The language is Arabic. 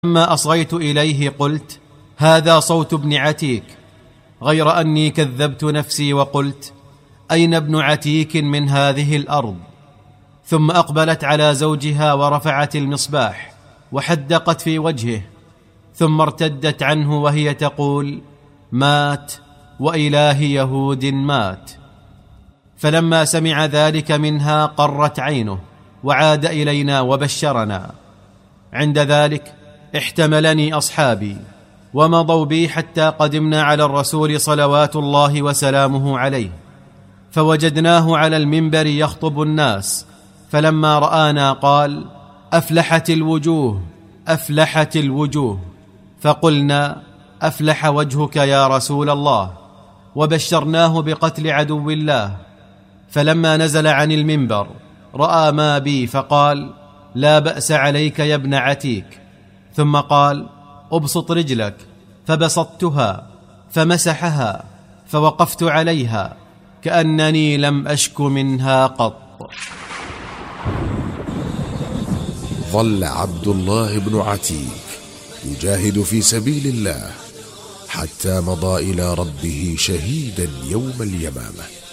لما أصغيت إليه قلت: هذا صوت ابن عتيك، غير أني كذبت نفسي وقلت: أين ابن عتيك من هذه الأرض؟ ثم أقبلت على زوجها ورفعت المصباح وحدقت في وجهه، ثم ارتدت عنه وهي تقول: مات وإله يهود مات. فلما سمع ذلك منها قرت عينه وعاد إلينا وبشرنا. عند ذلك احتملني أصحابي ومضوا بي حتى قدمنا على الرسول صلوات الله وسلامه عليه، فوجدناه على المنبر يخطب الناس، فلما رآنا قال: أفلحت الوجوه أفلحت الوجوه. فقلنا: أفلح وجهك يا رسول الله، وبشرناه بقتل عدو الله. فلما نزل عن المنبر رأى ما بي فقال: لا بأس عليك يا ابن عتيك. ثم قال: أبسط رجلك، فبسطتها فمسحها، فوقفت عليها كأنني لم أشك منها قط. ظل عبد الله بن عتيك يجاهد في سبيل الله حتى مضى إلى ربه شهيدا يوم اليمامة.